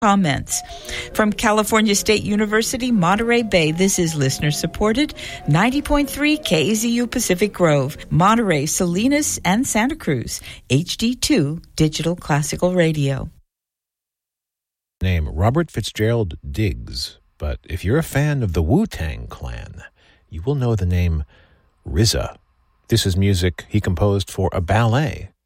Comments. From California State University, Monterey Bay, this is listener-supported 90.3 KAZU Pacific Grove, Monterey, Salinas, and Santa Cruz, HD2 Digital Classical Radio. Name Robert Fitzgerald Diggs, but if you're a fan of the Wu-Tang Clan, you will know the name RZA. This is music he composed for a ballet